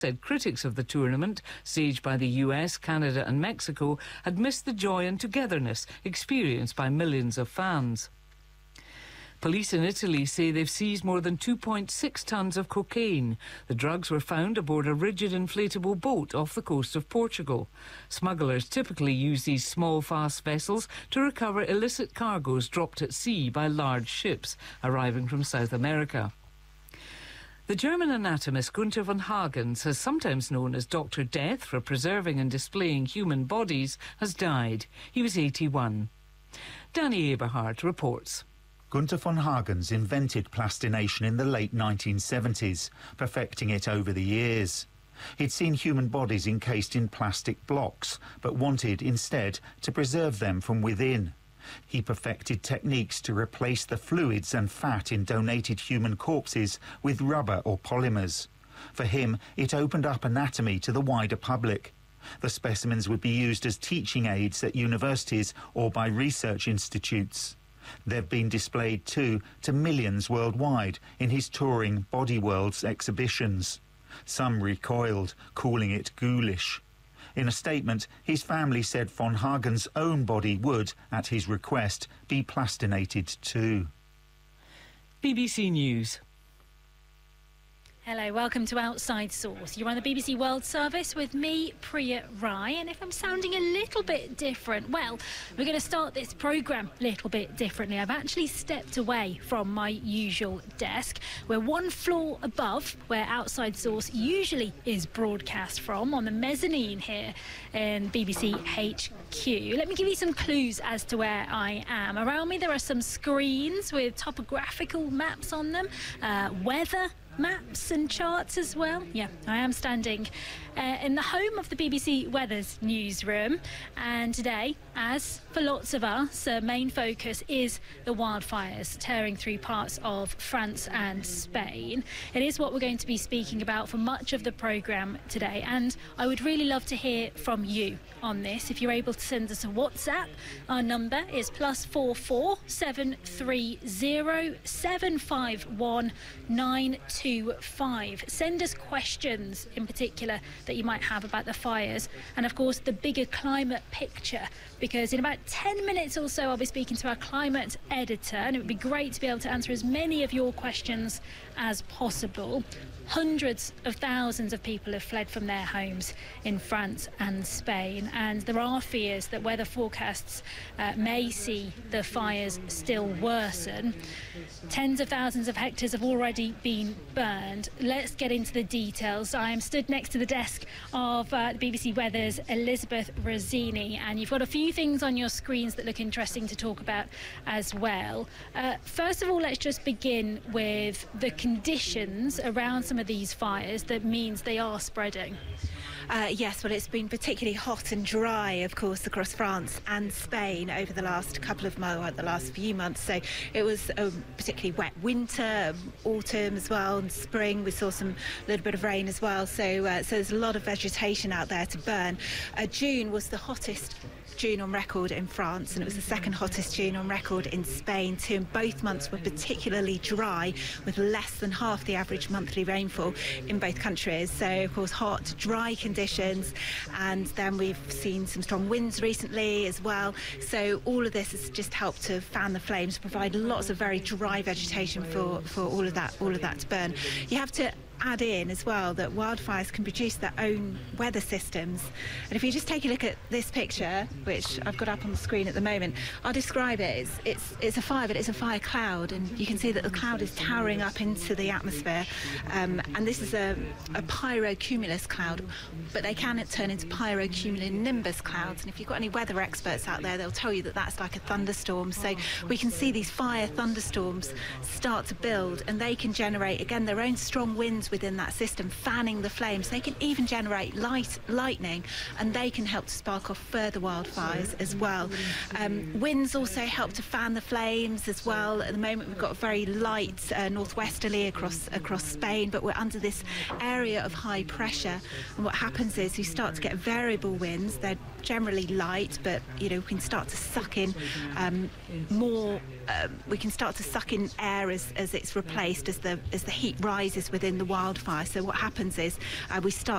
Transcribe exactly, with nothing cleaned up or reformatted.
said critics of the tournament, staged by the U S, Canada and Mexico, had missed the joy and togetherness experienced by millions of fans. Police in Italy say they've seized more than two point six tonnes of cocaine. The drugs were found aboard a rigid inflatable boat off the coast of Portugal. Smugglers typically use these small, fast vessels to recover illicit cargoes dropped at sea by large ships arriving from South America. The German anatomist Gunther von Hagens, sometimes known as Doctor Death for preserving and displaying human bodies, has died. He was eighty-one. Danny Eberhardt reports. Gunther von Hagens invented plastination in the late nineteen seventies, perfecting it over the years. He'd seen human bodies encased in plastic blocks, but wanted instead to preserve them from within. He perfected techniques to replace the fluids and fat in donated human corpses with rubber or polymers. For him, it opened up anatomy to the wider public. The specimens would be used as teaching aids at universities or by research institutes. They've been displayed too to millions worldwide in his touring Body Worlds exhibitions. Some recoiled, calling it ghoulish. In a statement, his family said von Hagens' own body would, at his request, be plastinated too. B B C News. Hello, welcome to Outside Source. You're on the B B C World Service with me, Priya Rai, and if I'm sounding a little bit different, well, we're going to start this programme a little bit differently. I've actually stepped away from my usual desk. We're one floor above where Outside Source usually is broadcast from, on the mezzanine here in B B C H Q. Let me give you some clues as to where I am. Around me there are some screens with topographical maps on them, uh, weather maps and charts as well. Yeah, I am standing uh, in the home of the B B C Weather's newsroom, and today, as for lots of us, uh, main focus is the wildfires tearing through parts of France and Spain. It is what we're going to be speaking about for much of the programme today, and I would really love to hear from you on this. If you're able to send us a WhatsApp, our number is plus four four seven three zero seven five one nine two five. Send us questions in particular that you might have about the fires and of course the bigger climate picture, because in about ten minutes or so I'll be speaking to our climate editor, and it would be great to be able to answer as many of your questions as possible. Hundreds of thousands of people have fled from their homes in France and Spain, and there are fears that weather forecasts uh, may see the fires still worsen. Tens of thousands of hectares have already been burned. Let's get into the details. I am stood next to the desk of uh, the B B C Weather's Elizabeth Rosini, and you've got a few things on your screens that look interesting to talk about as well. Uh, first of all, let's just begin with the conditions around some of these fires that means they are spreading. Uh, yes, well, it's been particularly hot and dry, of course, across France and Spain over the last couple of months, the last few months. So it was a particularly wet winter, autumn as well, and spring. We saw some little bit of rain as well. So, uh, so there's a lot of vegetation out there to burn. Uh, June was the hottest June on record in France, and it was the second hottest June on record in Spain too, and both months were particularly dry with less than half the average monthly rainfall in both countries. So of course hot, dry conditions, and then we've seen some strong winds recently as well. So all of this has just helped to fan the flames, provide lots of very dry vegetation for, for all of that all of that to burn. You have to add in as well that wildfires can produce their own weather systems, and if you just take a look at this picture, which I've got up on the screen at the moment, I'll describe it. It's it's, it's a fire, but it's a fire cloud, and you can see that the cloud is towering up into the atmosphere, um, and this is a, a pyrocumulus cloud, but they can turn into pyrocumulonimbus clouds, and if you've got any weather experts out there, they'll tell you that that's like a thunderstorm. So we can see these fire thunderstorms start to build, and they can generate again their own strong winds within that system, fanning the flames. They can even generate light lightning, and they can help to spark off further wildfires as well. Um, winds also help to fan the flames as well. At the moment we've got very light uh, northwesterly across across Spain, but we're under this area of high pressure, and what happens is you start to get variable winds. They're generally light, but you know we can start to suck in um, more. Um, we can start to suck in air as, as it's replaced as the as the heat rises within the wildfire. So what happens is uh, we start